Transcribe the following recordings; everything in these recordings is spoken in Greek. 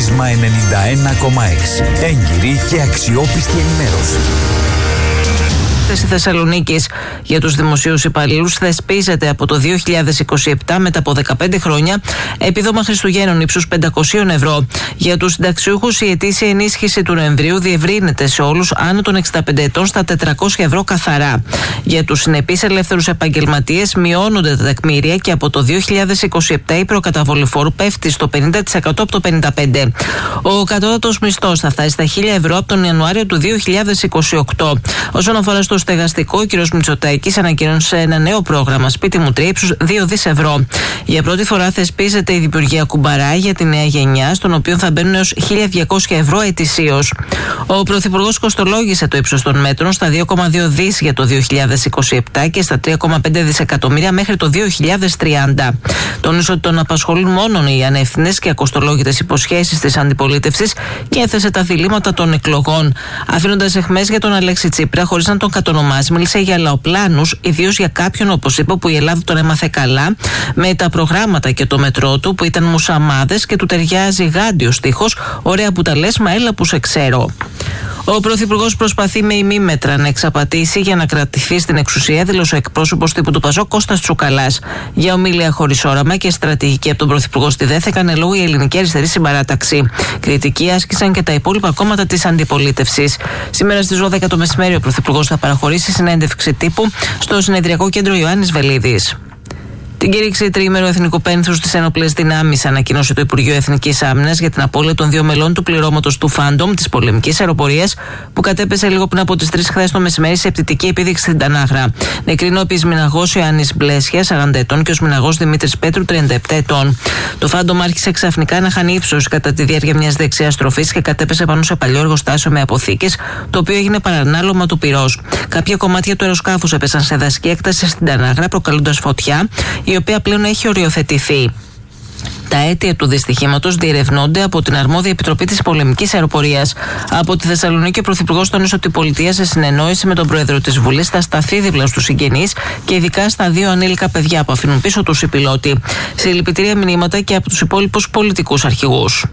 Πρίσμα 91,6. Έγκυρη και αξιόπιστη ενημέρωση. Στη Θεσσαλονίκης για τους δημοσίους υπαλλήλους θεσπίζεται από το 2027, μετά από 15 χρόνια, επίδομα Χριστουγέννων ύψους 500 ευρώ. Για τους συνταξιούχους η ετήσια ενίσχυση του Νοεμβρίου διευρύνεται σε όλους άνω των 65 ετών στα 400 ευρώ καθαρά. Για τους συνεπείς ελεύθερους επαγγελματίες μειώνονται τα τεκμήρια και από το 2027 η προκαταβολή φόρου πέφτει στο 50% από το 55%. Ο κατώτατος μισθός θα φτάσει στα 1.000 ευρώ από τον Ιανουάριο του 2028. Όσον αφορά στο στεγαστικό, ο κ. Μητσοτάκης ανακοίνωσε ένα νέο πρόγραμμα Σπίτι μου 3 ύψους 2 δις ευρώ. Για πρώτη φορά θεσπίζεται η δημιουργία κουμπαρά για τη νέα γενιά, στον οποίο θα μπαίνουν έως 1.200 ευρώ ετησίως. Ο Πρωθυπουργός κοστολόγησε το ύψος των μέτρων στα 2,2 δις για το 2027 και στα 3,5 δισεκατομμύρια μέχρι το 2030. Τόνισε ότι τον απασχολούν μόνο οι ανεύθυνες και ακοστολόγητες υποσχέσεις της αντιπολίτευσης και έθεσε τα διλήμματα των εκλογών. Αφήνοντας αιχμές για τον Αλέξη Τσίπρα χωρίς να τον κατονομάσει, μίλησε για λαοπλάνους, ιδίως για κάποιον, όπως είπε, που η Ελλάδα τον έμαθε καλά, με τα προγράμματα και το μετρό του που ήταν μουσαμάδες και του ταιριάζει γάντιος στίχος. Ωραία που τα λες, μα έλα που σε ξέρω. Ο Πρωθυπουργός προσπαθεί με ημίμετρα να εξαπατήσει για να κρατηθεί στην εξουσία, δήλωσε ο εκπρόσωπος τύπου του ΠΑΣΟΚ Κώστας Τσουκαλάς. Για ομίλια χωρίς όραμα και στρατηγική από τον Πρωθυπουργό στη ΔΕΘ έκανε λόγο η Ελληνική Αριστερή Συμπαράταξη. Κριτική άσκησαν και τα υπόλοιπα κόμματα της αντιπολίτευσης. Σήμερα στις 12 το μεσημέρι ο Πρωθυπουργός θα παραχωρήσει συνέντευξη τύπου στο Συνεδριακό Κέντρο Ιωάννης Βελίδης. Την κήρυξη τριήμερου εθνικού πένθους στις ενόπλες δυνάμεις ανακοίνωσε το Υπουργείο Εθνικής Άμυνας για την απώλεια των 2 μελών του πληρώματος του Φάντομ της πολεμικής αεροπορίας που κατέπεσε λίγο πριν από τις 3 χθες το μεσημέρι σε πτυτική επίδειξη στην Τανάγρα. Νεκρίνο ο πεισμηναγός Ιωάννης Μπλέσια, 40 ετών, και ο σμηναγός Δημήτρης Πέτρου, 37 ετών. Το Φάντομ άρχισε ξαφνικά να χάνει ύψος κατά τη διάρκεια μιας δεξιάς στροφής και κατέπεσε πάνω σε παλιό εργοστάσιο με αποθήκες, το οποίο έγινε παρανάλωμα του πυρός. Κάποια κομμάτια του αεροσκάφους έπεσαν σε δασική έκταση στην Τανάγρα, προκαλώντας φωτιά, η οποία πλέον έχει οριοθετηθεί. Τα αίτια του δυστυχήματος διερευνώνται από την αρμόδια επιτροπή της πολεμικής αεροπορίας. Από τη Θεσσαλονίκη, ο Πρωθυπουργός τόνισε ότι η πολιτεία, σε συνεννόηση με τον Πρόεδρο της Βουλής, θα σταθεί δίπλα στους συγγενείς και ειδικά στα 2 ανήλικα παιδιά που αφήνουν πίσω τους οι πιλότοι. Συλληπιτήρια μηνύματα και από τους υπόλοιπους πολιτικούς αρχηγούς.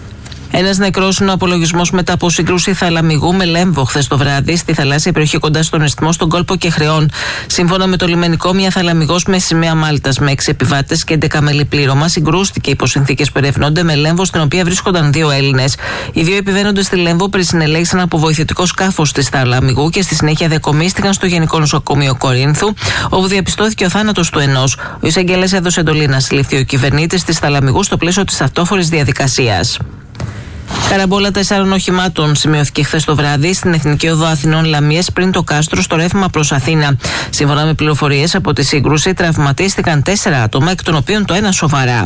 Ένας νεκρός είναι ο απολογισμός μετά από σύγκρουση θαλαμιγού με λέμβο χθες το βράδυ στη θαλάσσια περιοχή κοντά στον Ισθμό, στον κόλπο Κεχρεών. Σύμφωνα με το λιμενικό, μια θαλαμιγός με σημαία Μάλτας με 6 επιβάτες και 11 μέλη πλήρωμα συγκρούστηκε υπό συνθήκες που ερευνώνται με λέμβο, στην οποία βρίσκονταν 2 Έλληνες. Οι 2 επιβαίνοντες στη λέμβο συνελέγησαν από βοηθητικό σκάφος της θαλαμιγού και στη συνέχεια δεκομίστηκαν στο Γενικό Νοσοκομείο Κορίνθου, όπου διαπιστώθηκε ο θάνατος του ενός. Ο εισαγγελέας έδωσε εντολή να συλληφθεί ο κυβερνήτης της θαλαμιγού στο πλαίσιο της αυτόφορης διαδικασίας. Καραμπόλα 4 οχημάτων σημειώθηκε χθες το βράδυ στην Εθνική Οδό Αθηνών Λαμίας πριν το κάστρο στο ρεύμα προς Αθήνα. Σύμφωνα με πληροφορίες από τη σύγκρουση, τραυματίστηκαν 4 άτομα, εκ των οποίων το ένα σοβαρά.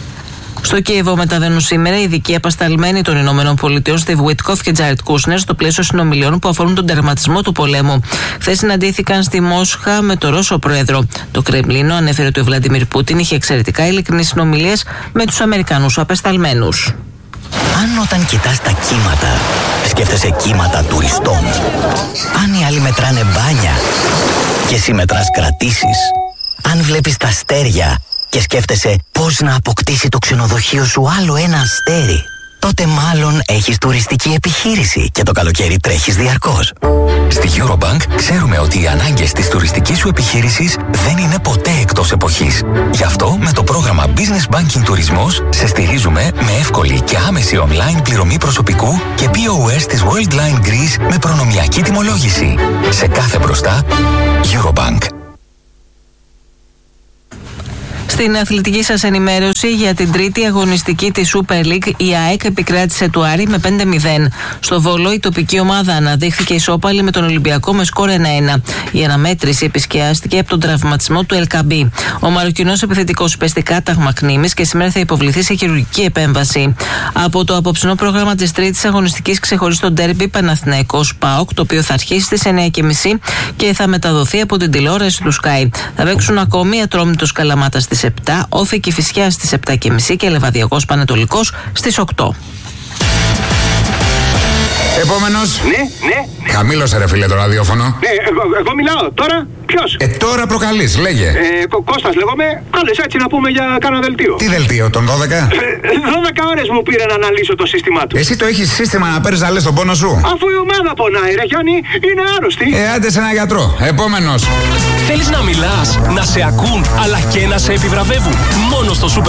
Στο Κίεβο μεταβαίνουν σήμερα οι ειδικοί απασταλμένοι των ΗΠΑ, Στιβ Βουίτκοφ και Τζάρετ Κούσνερ, στο πλαίσιο συνομιλιών που αφορούν τον τερματισμό του πολέμου. Χθες συναντήθηκαν στη Μόσχα με τον Ρώσο πρόεδρο. Το Κρεμλίνο ανέφερε ότι ο Βλαντιμίρ Πούτιν είχε εξαιρετικά ειλικρινείς συνομιλίες με τους Αμερικανούς απεσταλμένους. Αν όταν κοιτάς τα κύματα, σκέφτεσαι κύματα τουριστών. Αν οι άλλοι μετράνε μπάνια και εσύ μετράς κρατήσεις. Αν βλέπεις τα αστέρια και σκέφτεσαι πώς να αποκτήσει το ξενοδοχείο σου άλλο ένα αστέρι, τότε μάλλον έχεις τουριστική επιχείρηση και το καλοκαίρι τρέχεις διαρκώς. Στη Eurobank ξέρουμε ότι οι ανάγκες της τουριστικής σου επιχείρησης δεν είναι ποτέ εκτός εποχής. Γι' αυτό με το πρόγραμμα Business Banking Τουρισμός σε στηρίζουμε με εύκολη και άμεση online πληρωμή προσωπικού και POS της Worldline Greece με προνομιακή τιμολόγηση. Σε κάθε μπροστά, Eurobank. Στην αθλητική σας ενημέρωση για την τρίτη αγωνιστική της Super League, η ΑΕΚ επικράτησε του Άρη με 5-0. Στο Βόλο, η τοπική ομάδα αναδείχθηκε ισόπαλη με τον Ολυμπιακό με σκορ 1-1. Η αναμέτρηση επισκιάστηκε από τον τραυματισμό του Ελκαμπή. Ο Μαροκινός επιθετικός υπέστη κάταγμα κνήμης και σήμερα θα υποβληθεί σε χειρουργική επέμβαση. Από το απόψινό πρόγραμμα της τρίτης αγωνιστικής ξεχωρίζει το ντέρμπι Παναθηναϊκός ΠΑΟΚ, το οποίο θα αρχίσει στις 9:30 και θα μεταδοθεί από την τηλεόραση του Sky. Θα παίξουν ακόμη Ατρόμητος Καλαμάτα στις 7, Όφη Κηφισιά στις 7:30 και Λεβαδιακός Πανετολικός στις 8. Επόμενος. Ναι. Χαμήλωσε ρε φίλε το ραδιόφωνο. Ναι, εγώ μιλάω. Τώρα ποιος? Τώρα προκαλείς, λέγε. Κώστας λέγομαι. Άλλες έτσι να πούμε για κάνα δελτίο. Τι δελτίο, τον 12? 12 ώρες μου πήρε να αναλύσω το σύστημά του. Εσύ το έχεις σύστημα να παίρνεις να λες τον πόνο σου? Αφού η ομάδα πονάει ρε Γιάννη, είναι άρρωστη. Άντε σε ένα γιατρό. Επόμενος. Θέλεις να μιλάς, να σε ακούν, αλλά και να σε επιβραβεύουν? Μόνο στο Super